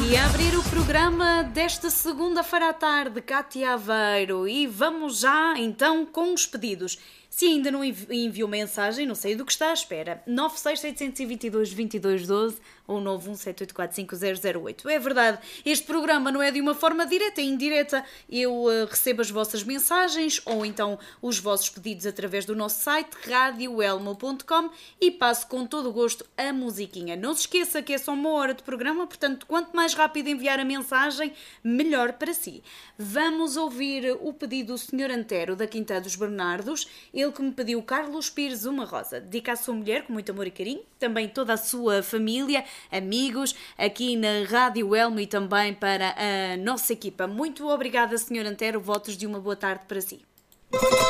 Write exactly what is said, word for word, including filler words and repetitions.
E a abrir o programa desta segunda-feira à tarde, Cátia Aveiro. E vamos já então com os pedidos. Se ainda não enviou mensagem, não sei do que está à espera. nove seis sete dois dois, dois dois um dois ou nove um sete oito quatro cinco zero zero oito. É verdade, este programa não é de uma forma direta, é indireta. Eu uh, recebo as vossas mensagens ou então os vossos pedidos através do nosso site rádio elmo ponto com e passo com todo o gosto a musiquinha. Não se esqueça que é só uma hora de programa, portanto, quanto mais rápido enviar a mensagem, melhor para si. Vamos ouvir o pedido do senhor Antero, da Quinta dos Bernardos. Ele que me pediu Carlos Pires Uma Rosa. Dedica à sua mulher com muito amor e carinho, também toda a sua família, amigos, aqui na Rádio Elmo e também para a nossa equipa. Muito obrigada, senhor Antero. Votos de uma boa tarde para si.